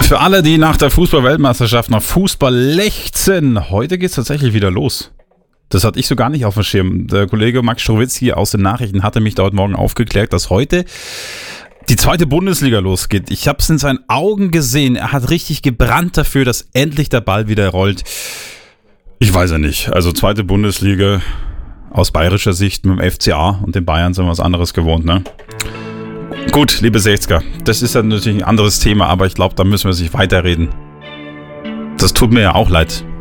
Für alle, die nach der Fußball-Weltmeisterschaft nach Fußball lechzen, heute geht es tatsächlich wieder los. Das hatte ich so gar nicht auf dem Schirm. Der Kollege Max Strowitzki aus den Nachrichten hatte mich da heute Morgen aufgeklärt, dass heute die zweite Bundesliga losgeht. Ich habe es in seinen Augen gesehen. Er hat richtig gebrannt dafür, dass endlich der Ball wieder rollt. Ich weiß ja nicht. Also zweite Bundesliga aus bayerischer Sicht mit dem FCA und den Bayern sind wir was anderes gewohnt, ne? Gut, liebe 60er, das ist ja natürlich ein anderes Thema, aber ich glaube, da müssen wir sich weiterreden. Das tut mir ja auch leid.